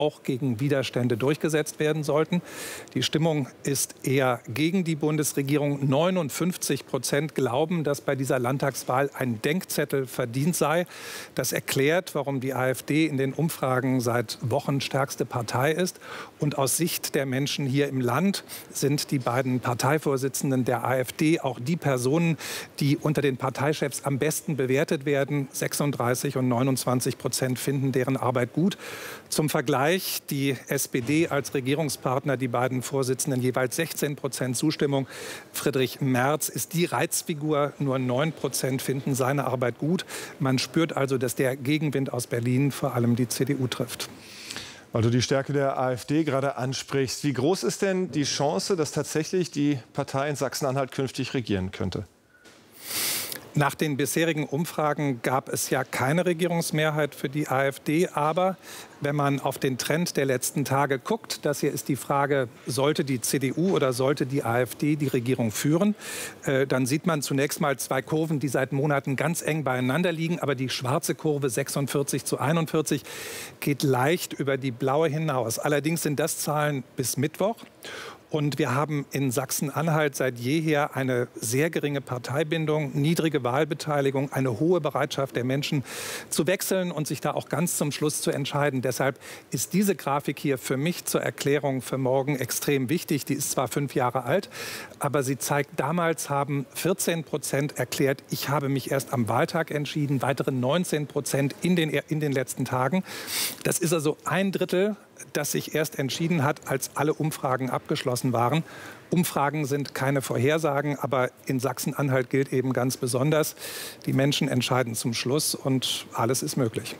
auch gegen Widerstände durchgesetzt werden sollten. Die Stimmung ist eher gegen die Bundesregierung. 59% glauben, dass bei dieser Landtagswahl ein Denkzettel verdient sei. Das erklärt, warum die AfD in den Umfragen seit Wochen stärkste Partei ist. Und aus Sicht der Menschen hier im Land sind die beiden Parteivorsitzenden der AfD auch die Personen, die unter den Parteichefs am besten bewertet werden. 36 und 29% finden deren Arbeit gut. Zum Vergleich die SPD als Regierungspartner, die beiden Vorsitzenden jeweils 16% Zustimmung. Friedrich Merz ist die Reizfigur, nur 9% finden seine Arbeit gut. Man spürt also, dass der Gegenwind aus Berlin vor allem die CDU trifft. Weil du die Stärke der AfD gerade ansprichst, wie groß ist denn die Chance, dass tatsächlich die Partei in Sachsen-Anhalt künftig regieren könnte? Nach den bisherigen Umfragen gab es ja keine Regierungsmehrheit für die AfD. Aber wenn man auf den Trend der letzten Tage guckt, das hier ist die Frage, sollte die CDU oder sollte die AfD die Regierung führen, dann sieht man zunächst mal zwei Kurven, die seit Monaten ganz eng beieinander liegen. Aber die schwarze Kurve 46:41 geht leicht über die blaue hinaus. Allerdings sind das Zahlen bis Mittwoch. Und wir haben in Sachsen-Anhalt seit jeher eine sehr geringe Parteibindung, niedrige Wahlbeteiligung, eine hohe Bereitschaft der Menschen zu wechseln und sich da auch ganz zum Schluss zu entscheiden. Deshalb ist diese Grafik hier für mich zur Erklärung für morgen extrem wichtig. Die ist zwar 5 Jahre alt, aber sie zeigt, damals haben 14% erklärt, ich habe mich erst am Wahltag entschieden, weitere 19% in den letzten Tagen. Das ist also 1/3, das sich erst entschieden hat, als alle Umfragen abgeschlossen waren. Umfragen sind keine Vorhersagen, aber in Sachsen-Anhalt gilt eben ganz besonders, die Menschen entscheiden zum Schluss und alles ist möglich.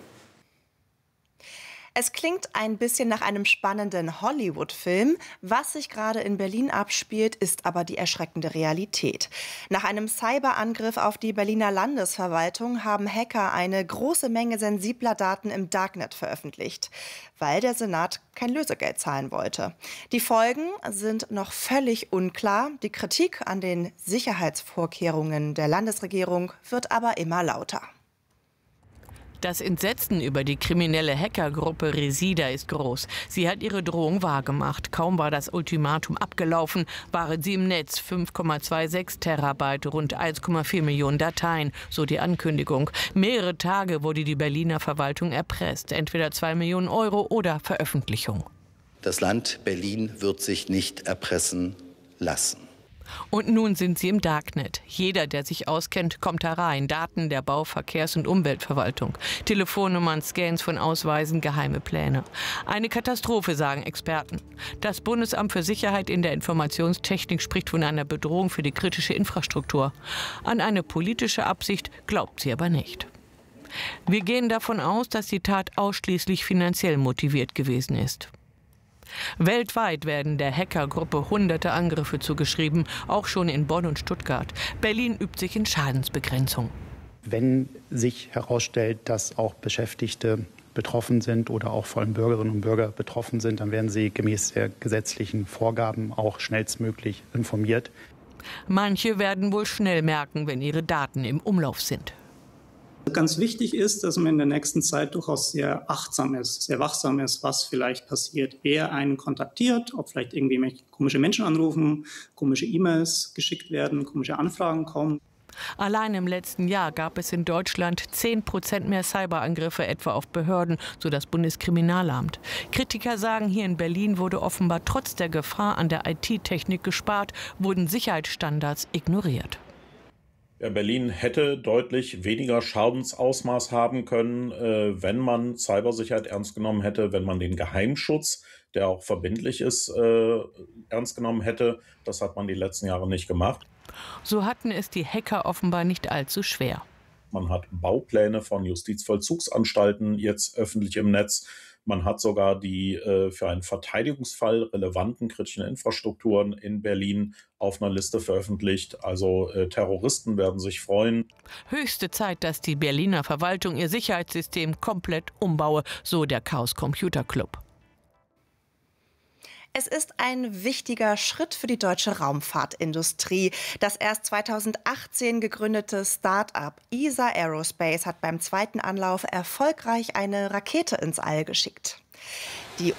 Es klingt ein bisschen nach einem spannenden Hollywood-Film. Was sich gerade in Berlin abspielt, ist aber die erschreckende Realität. Nach einem Cyberangriff auf die Berliner Landesverwaltung haben Hacker eine große Menge sensibler Daten im Darknet veröffentlicht, weil der Senat kein Lösegeld zahlen wollte. Die Folgen sind noch völlig unklar. Die Kritik an den Sicherheitsvorkehrungen der Landesregierung wird aber immer lauter. Das Entsetzen über die kriminelle Hackergruppe Resida ist groß. Sie hat ihre Drohung wahrgemacht. Kaum war das Ultimatum abgelaufen, waren sie im Netz. 5,26 Terabyte, rund 1,4 Millionen Dateien, so die Ankündigung. Mehrere Tage wurde die Berliner Verwaltung erpresst. Entweder 2 Millionen Euro oder Veröffentlichung. Das Land Berlin wird sich nicht erpressen lassen. Und nun sind sie im Darknet. Jeder, der sich auskennt, kommt da rein. Daten der Bau-, Verkehrs- und Umweltverwaltung. Telefonnummern, Scans von Ausweisen, geheime Pläne. Eine Katastrophe, sagen Experten. Das Bundesamt für Sicherheit in der Informationstechnik spricht von einer Bedrohung für die kritische Infrastruktur. An eine politische Absicht glaubt sie aber nicht. Wir gehen davon aus, dass die Tat ausschließlich finanziell motiviert gewesen ist. Weltweit werden der Hackergruppe hunderte Angriffe zugeschrieben, auch schon in Bonn und Stuttgart. Berlin übt sich in Schadensbegrenzung. Wenn sich herausstellt, dass auch Beschäftigte betroffen sind oder auch vor allem Bürgerinnen und Bürger betroffen sind, dann werden sie gemäß der gesetzlichen Vorgaben auch schnellstmöglich informiert. Manche werden wohl schnell merken, wenn ihre Daten im Umlauf sind. Ganz wichtig ist, dass man in der nächsten Zeit durchaus sehr achtsam ist, sehr wachsam ist, was vielleicht passiert. Wer einen kontaktiert, ob vielleicht irgendwie komische Menschen anrufen, komische E-Mails geschickt werden, komische Anfragen kommen. Allein im letzten Jahr gab es in Deutschland 10% mehr Cyberangriffe, etwa auf Behörden, so das Bundeskriminalamt. Kritiker sagen, hier in Berlin wurde offenbar trotz der Gefahr an der IT-Technik gespart, wurden Sicherheitsstandards ignoriert. Ja, Berlin hätte deutlich weniger Schadensausmaß haben können, wenn man Cybersicherheit ernst genommen hätte, wenn man den Geheimschutz, der auch verbindlich ist, ernst genommen hätte. Das hat man die letzten Jahre nicht gemacht. So hatten es die Hacker offenbar nicht allzu schwer. Man hat Baupläne von Justizvollzugsanstalten jetzt öffentlich im Netz. Man hat sogar die für einen Verteidigungsfall relevanten kritischen Infrastrukturen in Berlin auf einer Liste veröffentlicht. Also Terroristen werden sich freuen. Höchste Zeit, dass die Berliner Verwaltung ihr Sicherheitssystem komplett umbaue, so der Chaos Computer Club. Es ist ein wichtiger Schritt für die deutsche Raumfahrtindustrie. Das erst 2018 gegründete Start-up ESA Aerospace hat beim zweiten Anlauf erfolgreich eine Rakete ins All geschickt.